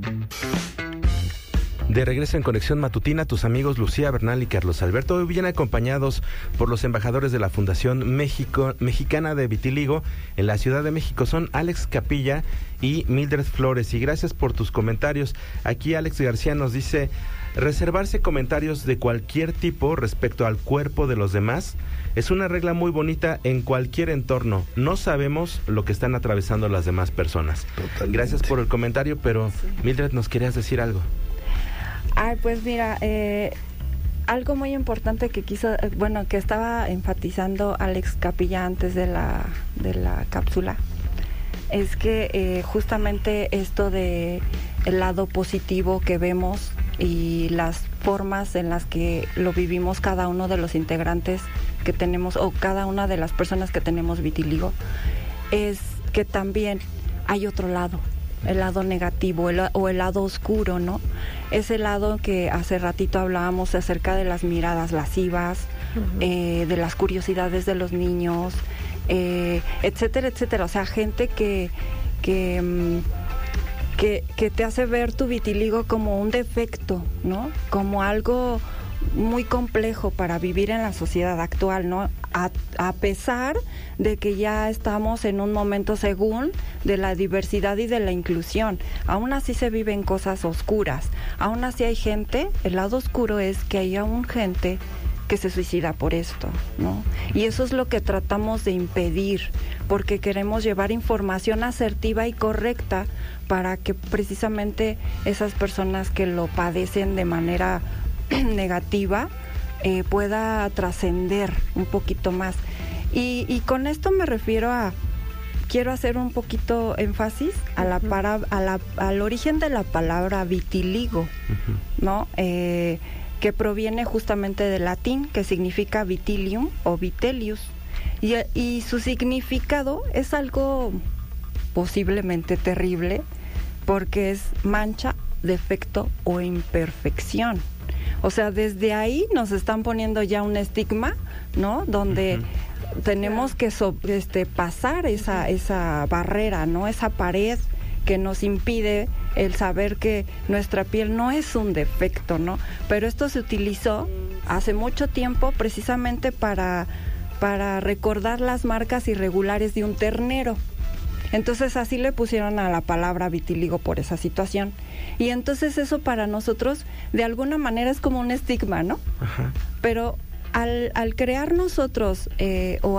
De regreso en Conexión Matutina, tus amigos Lucía Bernal y Carlos Alberto, hoy vienen acompañados por los embajadores de la Fundación Mexicana de Vitiligo en la Ciudad de México. Son Alex Capilla y Mildred Flores, y gracias por tus comentarios. Aquí Alex García nos dice: reservarse comentarios de cualquier tipo respecto al cuerpo de los demás es una regla muy bonita en cualquier entorno. No sabemos lo que están atravesando las demás personas. Totalmente. Gracias por el comentario, pero sí. Mildred, ¿nos querías decir algo? Ay, pues mira, algo muy importante que que estaba enfatizando Alex Capilla antes de la cápsula, es que justamente esto de el lado positivo que vemos y las formas en las que lo vivimos cada uno de los integrantes que tenemos, o cada una de las personas que tenemos vitiligo, es que también hay otro lado, el lado negativo o el lado oscuro, ¿no? Ese lado que hace ratito hablábamos acerca de las miradas lascivas, de las curiosidades de los niños, etcétera, etcétera. O sea, gente que te hace ver tu vitiligo como un defecto, ¿no? Como algo muy complejo para vivir en la sociedad actual, ¿no? A pesar de que ya estamos en un momento, según, de la diversidad y de la inclusión, aún así se viven cosas oscuras, aún así hay gente, el lado oscuro es que hay aún gente que se suicida por esto, ¿no? Y eso es lo que tratamos de impedir, porque queremos llevar información asertiva y correcta para que precisamente esas personas que lo padecen de manera negativa pueda trascender un poquito más. Y con esto me refiero quiero hacer un poquito énfasis al origen de la palabra vitiligo, ¿no? Que proviene justamente del latín, que significa vitilium o vitellius, y su significado es algo posiblemente terrible, porque es mancha, defecto o imperfección. O sea, desde ahí nos están poniendo ya un estigma, ¿no? Donde tenemos que pasar esa barrera, ¿no? Esa pared que nos impide el saber que nuestra piel no es un defecto, ¿no? Pero esto se utilizó hace mucho tiempo precisamente para recordar las marcas irregulares de un ternero. Entonces así le pusieron a la palabra vitiligo por esa situación. Y entonces eso para nosotros de alguna manera es como un estigma, ¿no? Ajá. Pero al crear nosotros o